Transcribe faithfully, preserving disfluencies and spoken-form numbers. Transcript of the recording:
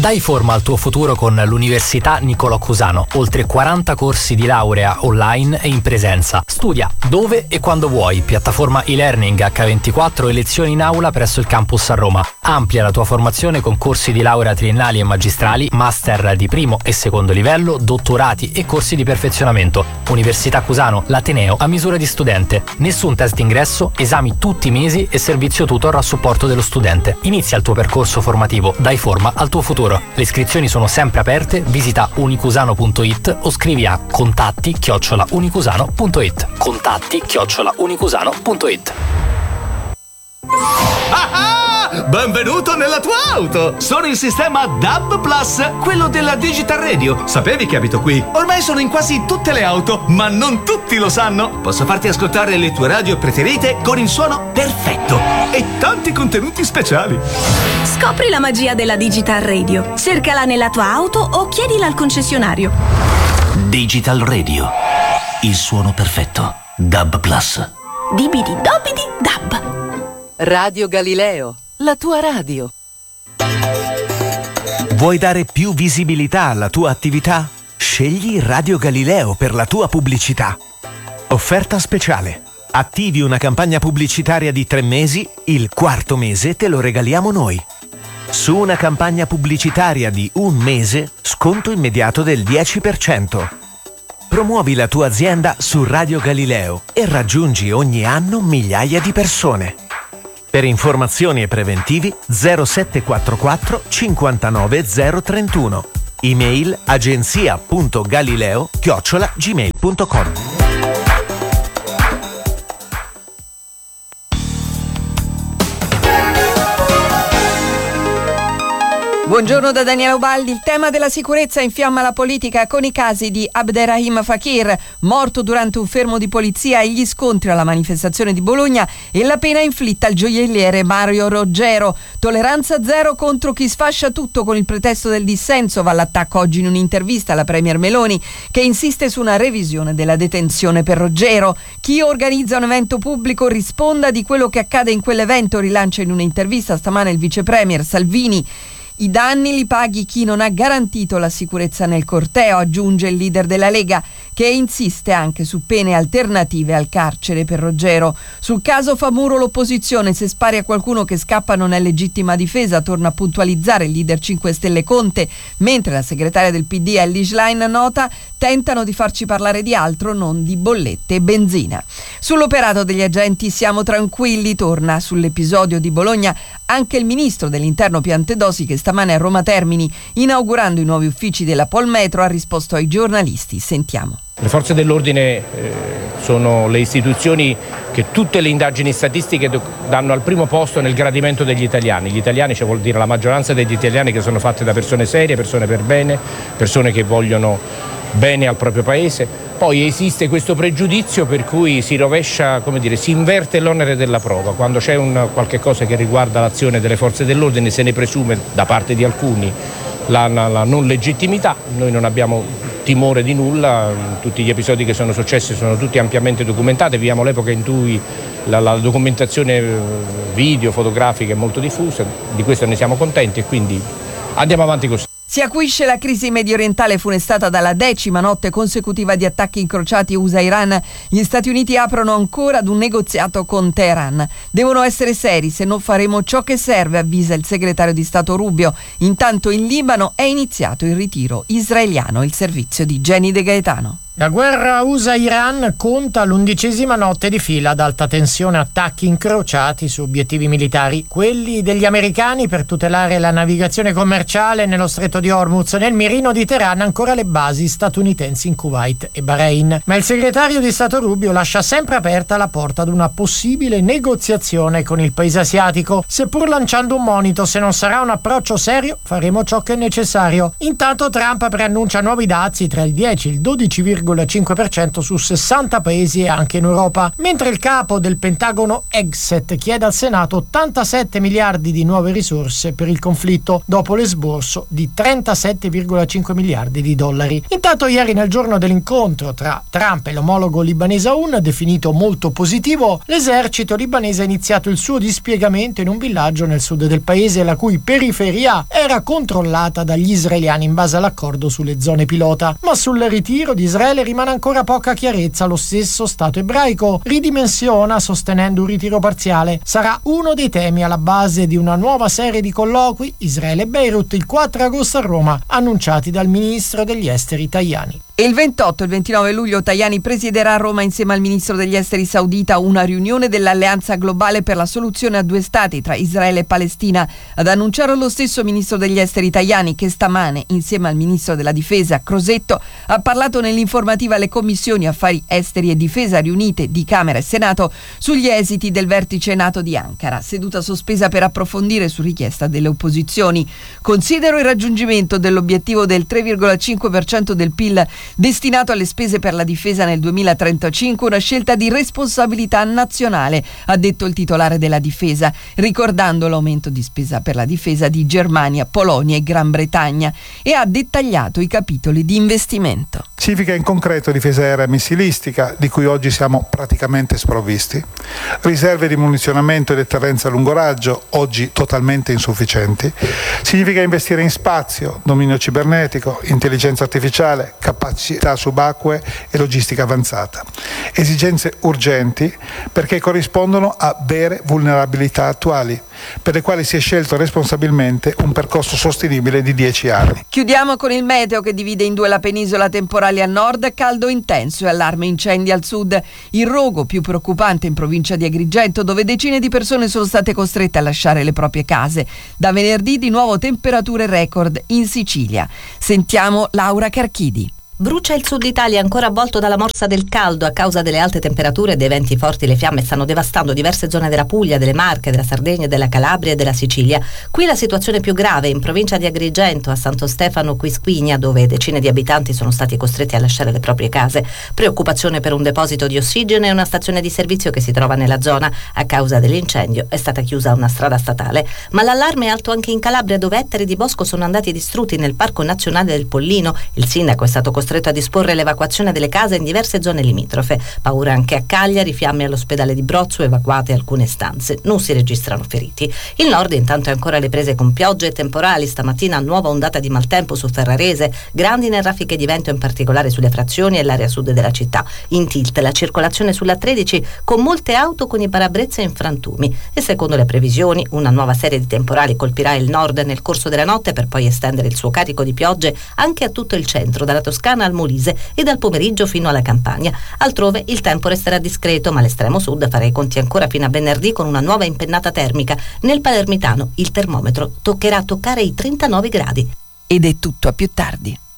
Dai forma al tuo futuro con l'Università Niccolò Cusano. Oltre quaranta corsi di laurea online e in presenza. Studia dove e quando vuoi. Piattaforma e-learning acca ventiquattro e lezioni in aula presso il campus a Roma. Amplia la tua formazione con corsi di laurea triennali e magistrali, master di primo e secondo livello, dottorati e corsi di perfezionamento. Università Cusano, l'ateneo a misura di studente. Nessun test d'ingresso, esami tutti i mesi e servizio tutor a supporto dello studente. Inizia il tuo percorso formativo. Dai forma al tuo futuro. Le iscrizioni sono sempre aperte, visita unicusano punto it o scrivi a contatti chiocciola unicusano punto it. Contatti chiocciola unicusano punto it. Ah, benvenuto nella tua auto! Sono il sistema D A B Plus, quello della Digital Radio. Sapevi che abito qui? Ormai sono in quasi tutte le auto, ma non tutti lo sanno. Posso farti ascoltare le tue radio preferite con il suono perfetto e tanti contenuti speciali. Scopri la magia della Digital Radio. Cercala nella tua auto o chiedila al concessionario. Digital Radio. Il suono perfetto. D A B Plus. Dibidi dobidi dab. Radio Galileo, la tua radio. Vuoi dare più visibilità alla tua attività? Scegli Radio Galileo per la tua pubblicità. Offerta speciale. Attivi una campagna pubblicitaria di tre mesi, il quarto mese te lo regaliamo noi. Su una campagna pubblicitaria di un mese, sconto immediato del dieci per cento. Promuovi la tua azienda su Radio Galileo e raggiungi ogni anno migliaia di persone. Per informazioni e preventivi zero sette quattro quattro cinquantanove zero trentuno. Email agenzia punto galileo chiocciola gmail punto com. Buongiorno da Daniela Ubaldi. Il tema della sicurezza infiamma la politica con i casi di Abderrahim Fakir, morto durante un fermo di polizia, e gli scontri alla manifestazione di Bologna, e la pena inflitta al gioielliere Mario Roggero. Tolleranza zero contro chi sfascia tutto con il pretesto del dissenso, va all'attacco oggi in un'intervista alla Premier Meloni, che insiste su una revisione della detenzione per Roggero. Chi organizza un evento pubblico risponda di quello che accade in quell'evento, rilancia in un'intervista stamane il vice premier Salvini. I danni li paghi chi non ha garantito la sicurezza nel corteo, aggiunge il leader della Lega, che insiste anche su pene alternative al carcere per Roggero. Sul caso fa muro l'opposizione: se spari a qualcuno che scappa non è legittima difesa, torna a puntualizzare il leader cinque Stelle Conte, mentre la segretaria del P D Elly Schlein nota: tentano di farci parlare di altro, non di bollette e benzina. Sull'operato degli agenti siamo tranquilli, torna sull'episodio di Bologna anche il ministro dell'Interno Piantedosi, che stamane a Roma Termini, inaugurando i nuovi uffici della Polmetro, ha risposto ai giornalisti. Sentiamo. Le forze dell'ordine eh, sono le istituzioni che tutte le indagini statistiche do- danno al primo posto nel gradimento degli italiani. Gli italiani, cioè vuol dire la maggioranza degli italiani, che sono fatte da persone serie, persone per bene, persone che vogliono bene al proprio paese. Poi esiste questo pregiudizio per cui si rovescia, come dire, si inverte l'onere della prova. Quando c'è un qualche cosa che riguarda l'azione delle forze dell'ordine, se ne presume da parte di alcuni la, la, la non legittimità. Noi non abbiamo timore di nulla, tutti gli episodi che sono successi sono tutti ampiamente documentati. Viviamo l'epoca in cui la, la documentazione video, fotografica è molto diffusa, di questo ne siamo contenti e quindi andiamo avanti così. Si acuisce la crisi mediorientale funestata dalla decima notte consecutiva di attacchi incrociati U S A-Iran. Gli Stati Uniti aprono ancora ad un negoziato con Teheran. Devono essere seri, se no faremo ciò che serve, avvisa il segretario di Stato Rubio. Intanto in Libano è iniziato il ritiro israeliano. Il servizio di Jenny De Gaetano. La guerra U S A-Iran conta l'undicesima notte di fila ad alta tensione, attacchi incrociati su obiettivi militari, quelli degli americani per tutelare la navigazione commerciale nello stretto di Hormuz, nel mirino di Teheran ancora le basi statunitensi in Kuwait e Bahrain. Ma il segretario di Stato Rubio lascia sempre aperta la porta ad una possibile negoziazione con il paese asiatico, seppur lanciando un monito: se non sarà un approccio serio faremo ciò che è necessario. Intanto Trump preannuncia nuovi dazi tra il dieci e il dodici virgola virgola cinque per cento su sessanta paesi e anche in Europa, mentre il capo del Pentagono Hegseth chiede al Senato ottantasette miliardi di nuove risorse per il conflitto, dopo l'esborso di trentasette virgola cinque miliardi di dollari. Intanto ieri, nel giorno dell'incontro tra Trump e l'omologo libanese Aoun, definito molto positivo, l'esercito libanese ha iniziato il suo dispiegamento in un villaggio nel sud del paese, la cui periferia era controllata dagli israeliani in base all'accordo sulle zone pilota. Ma sul ritiro di Israele rimane ancora poca chiarezza. Lo stesso Stato ebraico ridimensiona sostenendo un ritiro parziale. Sarà uno dei temi alla base di una nuova serie di colloqui Israele e Beirut il quattro agosto a Roma, annunciati dal ministro degli esteri Tajani. E il ventotto e il ventinove luglio Tajani presiederà a Roma insieme al ministro degli esteri saudita una riunione dell'Alleanza Globale per la soluzione a due stati tra Israele e Palestina. Ad annunciare lo stesso ministro degli esteri Tajani, che stamane insieme al ministro della difesa Crosetto ha parlato nell'informativa alle commissioni affari esteri e difesa riunite di Camera e Senato sugli esiti del vertice NATO di Ankara, seduta sospesa per approfondire su richiesta delle opposizioni. Considero il raggiungimento dell'obiettivo del tre virgola cinque per cento del P I L destinato alle spese per la difesa nel duemilatrentacinque una scelta di responsabilità nazionale, ha detto il titolare della difesa, ricordando l'aumento di spesa per la difesa di Germania, Polonia e Gran Bretagna, e ha dettagliato i capitoli di investimento. Significa in concreto difesa aerea missilistica, di cui oggi siamo praticamente sprovvisti, riserve di munizionamento e deterrenza a lungo raggio, oggi totalmente insufficienti. Significa investire in spazio, dominio cibernetico, intelligenza artificiale, capacità subacquee e logistica avanzata. Esigenze urgenti perché corrispondono a vere vulnerabilità attuali, per le quali si è scelto responsabilmente un percorso sostenibile di dieci anni. Chiudiamo con il meteo che divide in due la penisola, temporali a nord, caldo intenso e allarme incendi al sud. Il rogo più preoccupante in provincia di Agrigento, dove decine di persone sono state costrette a lasciare le proprie case. Da venerdì di nuovo temperature record in Sicilia. Sentiamo Laura Carchidi. Brucia il sud Italia, ancora avvolto dalla morsa del caldo. A causa delle alte temperature e dei venti forti, le fiamme stanno devastando diverse zone della Puglia, delle Marche, della Sardegna, della Calabria e della Sicilia. Qui la situazione più grave in provincia di Agrigento, a Santo Stefano Quisquigna, dove decine di abitanti sono stati costretti a lasciare le proprie case. Preoccupazione per un deposito di ossigeno e una stazione di servizio che si trova nella zona. A causa dell'incendio è stata chiusa una strada statale. Ma l'allarme è alto anche in Calabria, dove ettari di bosco sono andati distrutti nel Parco Nazionale del Pollino. Il sindaco è stato costretto a disporre l'evacuazione delle case in diverse zone limitrofe. Paura anche a Cagliari, fiamme all'ospedale di Brozzo, evacuate alcune stanze. Non si registrano feriti. Il nord intanto è ancora alle prese con piogge e temporali. Stamattina nuova ondata di maltempo su Ferrarese, grandine e raffiche di vento in particolare sulle frazioni e l'area sud della città. In tilt la circolazione sulla tredici con molte auto con i parabrezza in frantumi e secondo le previsioni una nuova serie di temporali colpirà il nord nel corso della notte per poi estendere il suo carico di piogge anche a tutto il centro, dalla Toscana al Molise e dal pomeriggio fino alla Campania. Altrove il tempo resterà discreto, ma l'estremo sud farà i conti ancora fino a venerdì con una nuova impennata termica. Nel Palermitano il termometro toccherà toccare i trentanove gradi. Ed è tutto, a più tardi.